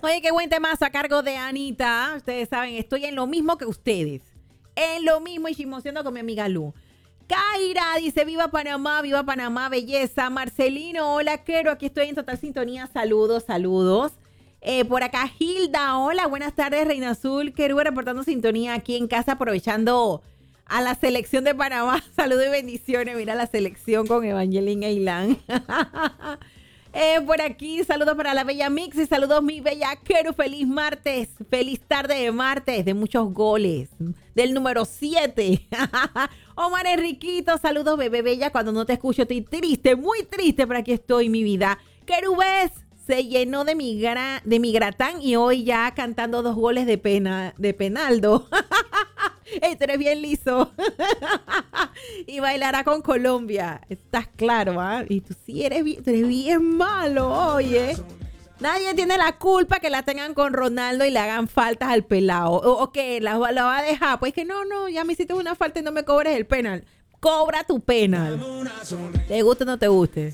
Oye, qué buen temazo a cargo de Anita. Ustedes saben, estoy en lo mismo que ustedes. En lo mismo y chismoseando con mi amiga Lu. Kaira dice, viva Panamá, belleza. Marcelino, hola, Quero, aquí estoy en total sintonía. Saludos, saludos. Por acá, Hilda, hola, buenas tardes, Reina Azul. Quero reportando sintonía aquí en casa, aprovechando a la selección de Panamá. Saludos y bendiciones. Mira la selección con Evangeline Ailán. Por aquí, saludos para la bella Mix y saludos mi bella Quero. Feliz martes, feliz tarde de martes, de muchos goles, del número 7. Omar Enriquito, saludos bebé bella. Cuando no te escucho estoy triste, muy triste, pero aquí estoy mi vida. Querubes se llenó de mi gratán y hoy ya cantando 2 goles de penaldo. Ey, tú eres bien liso. Y bailará con Colombia. Estás claro, ¿ah? Y tú sí tú eres bien malo, oye. Nadie tiene la culpa que la tengan con Ronaldo y le hagan faltas al pelado. O que la va a dejar. Pues que no, ya me hiciste una falta y no me cobres el penal. Cobra tu penal. ¿Te guste o no te guste?